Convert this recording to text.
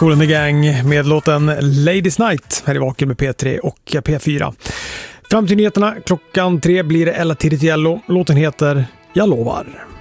Kool and the Gang med låten Ladies Night här i Vaken med P3 och P4. Fram till nyheterna klockan 3 blir det Ella Tiritiello. Låten heter Jag lovar.